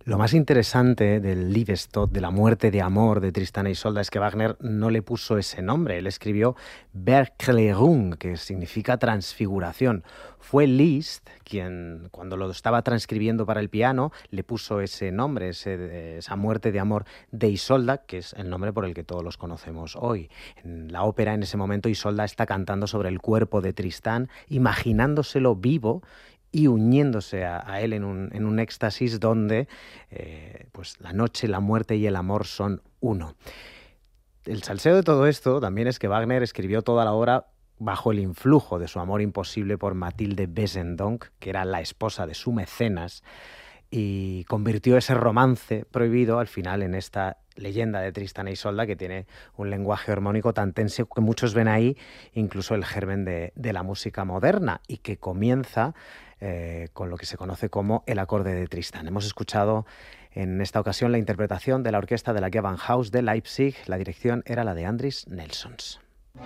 Lo más interesante del Liebestod, de la muerte de amor de Tristán e Isolda, es que Wagner no le puso ese nombre. Él escribió Verklärung, que significa transfiguración. Fue Liszt quien, cuando lo estaba transcribiendo para el piano, le puso ese nombre, esa muerte de amor de Isolda, que es el nombre por el que todos los conocemos hoy. En la ópera, en ese momento, Isolda está cantando sobre el cuerpo de Tristán, imaginándoselo vivo y uniéndose a él en un éxtasis donde pues la noche, la muerte y el amor son uno. El salseo de todo esto también es que Wagner escribió toda la obra bajo el influjo de su amor imposible por Mathilde Wesendonck, que era la esposa de su mecenas, y convirtió ese romance prohibido al final en esta leyenda de Tristán e Isolda, que tiene un lenguaje armónico tan tenso que muchos ven ahí incluso el germen de la música moderna, y que comienza con lo que se conoce como el acorde de Tristán. Hemos escuchado en esta ocasión la interpretación de la orquesta de la Gewandhaus de Leipzig. La dirección era la de Andris Nelsons.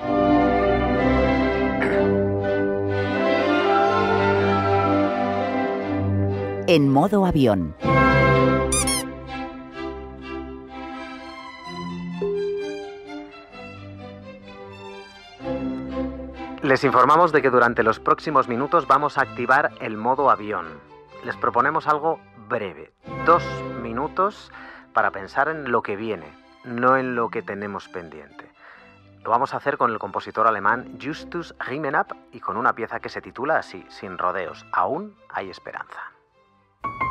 En modo avión. Les informamos de que durante los próximos minutos vamos a activar el modo avión. Les proponemos algo breve, 2 minutos para pensar en lo que viene, no en lo que tenemos pendiente. Lo vamos a hacer con el compositor alemán Justus Riemenab y con una pieza que se titula así, sin rodeos, Aún hay esperanza.